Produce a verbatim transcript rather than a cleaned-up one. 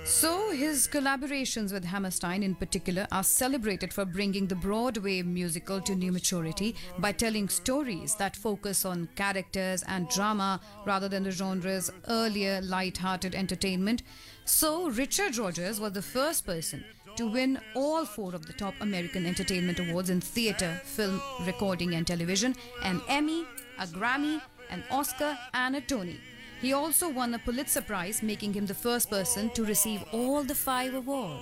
So, his collaborations with Hammerstein in particular are celebrated for bringing the Broadway musical to new maturity by telling stories that focus on characters and drama rather than the genre's earlier light-hearted entertainment. So, Richard Rodgers was the first person to win all four of the top American entertainment awards in theatre, film, recording, and television: an Emmy, a Grammy, an Oscar, and a Tony. He also won a Pulitzer Prize, making him the first person to receive all the five awards.